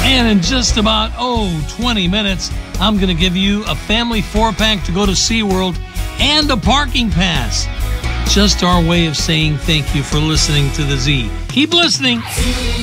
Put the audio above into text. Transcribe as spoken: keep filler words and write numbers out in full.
And in just about, oh, twenty minutes, I'm going to give you a family four-pack to go to SeaWorld and a parking pass. Just our way of saying thank you for listening to The Z. Keep listening.